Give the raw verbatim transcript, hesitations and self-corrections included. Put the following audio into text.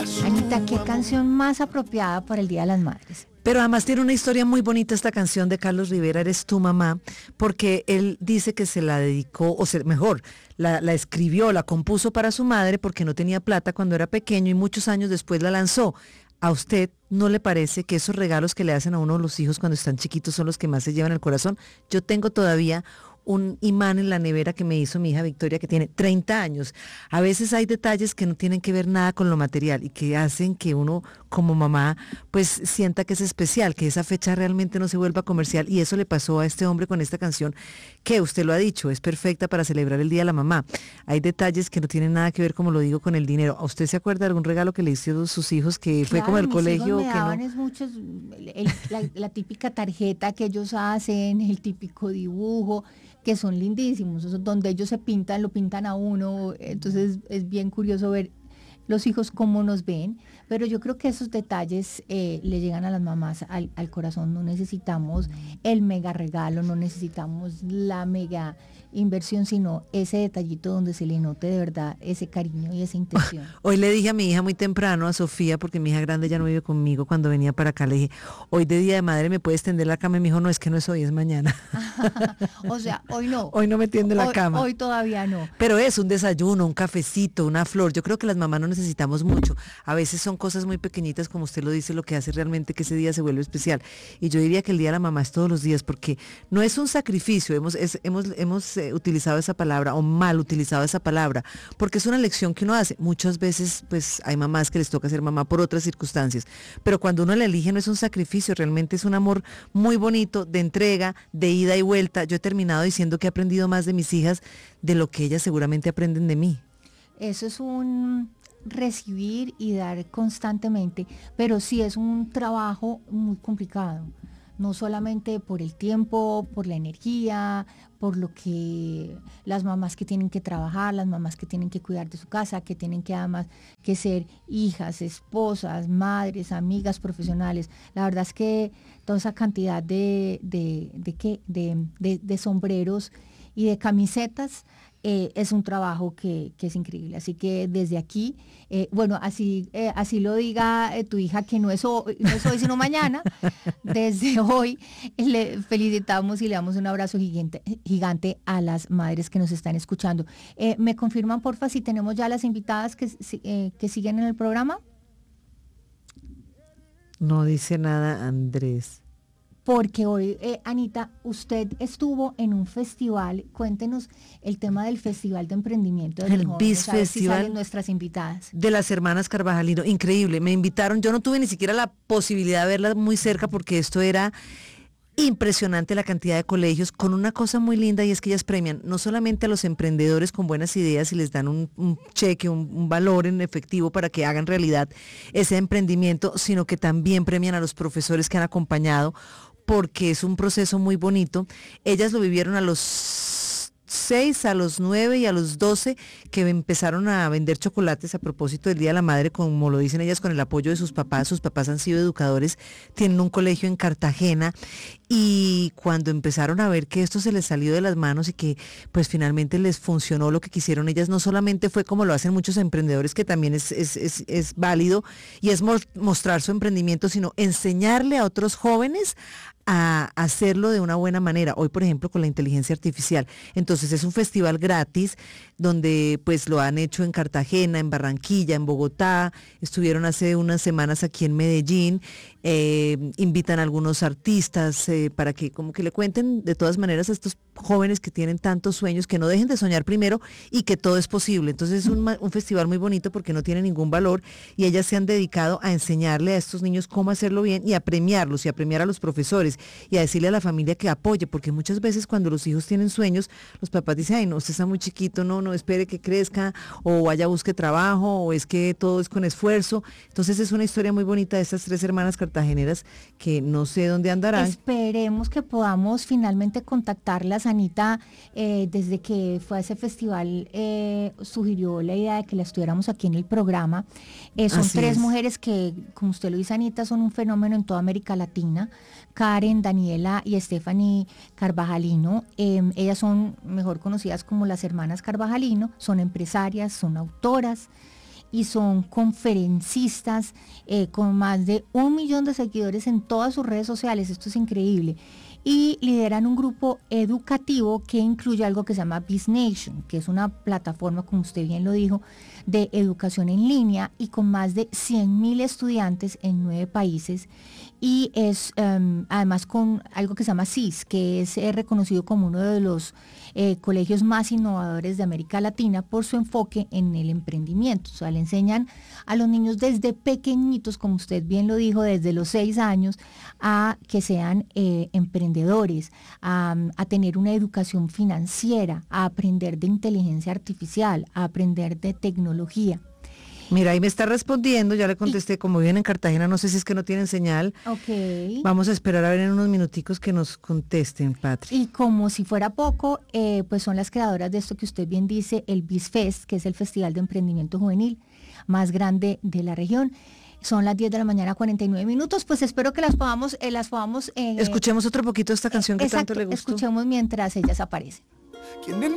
Anita, ¿qué canción más apropiada para el Día de las Madres? Pero además tiene una historia muy bonita esta canción de Carlos Rivera, Eres tu mamá, porque él dice que se la dedicó, o sea, mejor, la, la escribió, la compuso para su madre porque no tenía plata cuando era pequeño y muchos años después la lanzó. ¿A usted no le parece que esos regalos que le hacen a uno los hijos cuando están chiquitos son los que más se llevan al corazón? Yo tengo todavía un imán en la nevera que me hizo mi hija Victoria, que tiene treinta años. A veces hay detalles que no tienen que ver nada con lo material y que hacen que uno como mamá pues sienta que es especial, que esa fecha realmente no se vuelva comercial, y eso le pasó a este hombre con esta canción que usted lo ha dicho, es perfecta para celebrar el Día de la Mamá. Hay detalles que no tienen nada que ver, como lo digo, con el dinero. ¿A usted se acuerda de algún regalo que le hicieron sus hijos que fue Claro, como el mis colegio? hijos me Que daban no? es muchos, el- la, la típica tarjeta que ellos hacen, el típico dibujo, que son lindísimos, o sea, donde ellos se pintan, lo pintan a uno, entonces es bien curioso ver los hijos cómo nos ven, pero yo creo que esos detalles eh, le llegan a las mamás al, al corazón. No necesitamos el mega regalo, no necesitamos la mega inversión, sino ese detallito donde se le note de verdad ese cariño y esa intención. Hoy le dije a mi hija muy temprano, a Sofía, porque mi hija grande ya no vive conmigo, cuando venía para acá, le dije, hoy de Día de Madre me puedes tender la cama, y me dijo, no, es que no es hoy, es mañana. O sea, hoy no. Hoy no me tiende la hoy, cama. Hoy todavía no. Pero es un desayuno, un cafecito, una flor. Yo creo que las mamás no necesitamos mucho. A veces son cosas muy pequeñitas, como usted lo dice, lo que hace realmente que ese día se vuelve especial. Y yo diría que el Día de la Mamá es todos los días, porque no es un sacrificio, hemos, es, hemos, hemos eh, utilizado esa palabra, o mal utilizado esa palabra, porque es una elección que uno hace. Muchas veces, pues, hay mamás que les toca ser mamá por otras circunstancias, pero cuando uno la elige no es un sacrificio, realmente es un amor muy bonito, de entrega, de ida y vuelta. Yo he terminado diciendo que he aprendido más de mis hijas de lo que ellas seguramente aprenden de mí. Eso es un recibir y dar constantemente, pero sí es un trabajo muy complicado, no solamente por el tiempo, por la energía, por lo que las mamás que tienen que trabajar, las mamás que tienen que cuidar de su casa, que tienen que además que ser hijas, esposas, madres, amigas, profesionales. La verdad es que toda esa cantidad de, de, de, ¿qué? de, de, de sombreros y de camisetas, Eh, es un trabajo que, que es increíble. Así que desde aquí, eh, bueno, así, eh, así lo diga eh, tu hija, que no es, hoy, no es hoy sino mañana, desde hoy le felicitamos y le damos un abrazo gigante, gigante a las madres que nos están escuchando. Eh, ¿Me confirman, porfa, si tenemos ya las invitadas que, eh, que siguen en el programa? No dice nada Andrés. Porque hoy, eh, Anita, usted estuvo en un festival. Cuéntenos el tema del Festival de Emprendimiento de El los BIS Jóvenes, a ver si Festival salen nuestras invitadas. de las hermanas Carvajalino, increíble, me invitaron, yo no tuve ni siquiera la posibilidad de verlas muy cerca, porque esto era impresionante, la cantidad de colegios, con una cosa muy linda, y es que ellas premian no solamente a los emprendedores con buenas ideas y les dan un, un cheque, un, un valor en efectivo para que hagan realidad ese emprendimiento, sino que también premian a los profesores que han acompañado, porque es un proceso muy bonito. Ellas lo vivieron a los seis, a los nueve y a los doce, que empezaron a vender chocolates a propósito del Día de la Madre, como lo dicen ellas, con el apoyo de sus papás. Sus papás han sido educadores, tienen un colegio en Cartagena, y cuando empezaron a ver que esto se les salió de las manos y que pues finalmente les funcionó lo que quisieron ellas, no solamente fue como lo hacen muchos emprendedores, que también es, es, es, es válido, y es mostrar su emprendimiento, sino enseñarle a otros jóvenes a hacerlo de una buena manera. Hoy, por ejemplo, con la inteligencia artificial. Entonces es un festival gratis, donde pues lo han hecho en Cartagena, en Barranquilla, en Bogotá, estuvieron hace unas semanas aquí en Medellín, eh, invitan a algunos artistas eh, para que como que le cuenten de todas maneras a estos jóvenes que tienen tantos sueños, que no dejen de soñar primero y que todo es posible. Entonces es un, un festival muy bonito, porque no tiene ningún valor, y ellas se han dedicado a enseñarle a estos niños cómo hacerlo bien, y a premiarlos y a premiar a los profesores, y a decirle a la familia que apoye, porque muchas veces cuando los hijos tienen sueños, los papás dicen, ay no, usted está muy chiquito, no, no espere que crezca, o vaya, busque trabajo, o es que todo es con esfuerzo. Entonces es una historia muy bonita de estas tres hermanas cartageneras, que no sé dónde andarán. Esperemos que podamos finalmente contactarlas. Anita, eh, desde que fue a ese festival, eh, sugirió la idea de que la estuviéramos aquí en el programa. Eh, son Así tres es. mujeres que, como usted lo dice, Anita, son un fenómeno en toda América Latina. Karen, Daniela y Stephanie Carvajalino. Eh, ellas son mejor conocidas como las hermanas Carvajalino, son empresarias, son autoras, y son conferencistas eh, con más de un millón de seguidores en todas sus redes sociales. Esto es increíble. Y lideran un grupo educativo que incluye algo que se llama BizNation, que es una plataforma, como usted bien lo dijo, de educación en línea y con más de cien mil estudiantes en nueve países. Y es um, además con algo que se llama C I S, que es eh, reconocido como uno de los eh, colegios más innovadores de América Latina por su enfoque en el emprendimiento. O sea, le enseñan a los niños desde pequeñitos, como usted bien lo dijo, desde los seis años, a que sean eh, emprendedores, a, a tener una educación financiera, a aprender de inteligencia artificial, a aprender de tecnología. Mira, ahí me está respondiendo, ya le contesté, como viven en Cartagena, no sé si es que no tienen señal. Ok. Vamos a esperar a ver en unos minuticos que nos contesten, Patri. Y como si fuera poco, eh, pues son las creadoras de esto que usted bien dice, el BizFest, que es el Festival de Emprendimiento Juvenil más grande de la región. Son las diez de la mañana, cuarenta y nueve minutos, pues espero que las podamos, eh, las podamos... Eh, Escuchemos otro poquito esta canción que exacto, tanto le gustó. Escuchemos mientras ellas aparecen.